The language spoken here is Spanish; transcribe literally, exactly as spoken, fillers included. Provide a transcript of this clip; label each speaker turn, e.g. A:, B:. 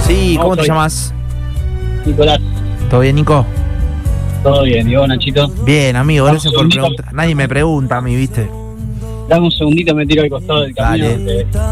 A: Sí, ¿cómo te
B: soy?
A: llamas?
B: Nicolás.
A: ¿Todo bien, Nico?
B: Todo bien, ¿y vos, Nachito?
A: Bien, amigo,
B: Dame
A: gracias
B: un
A: por
B: segundito.
A: preguntar. Nadie me pregunta a mí, ¿viste?
B: Dame un segundito, me tiro al costado del camino.
A: Dale.
B: que-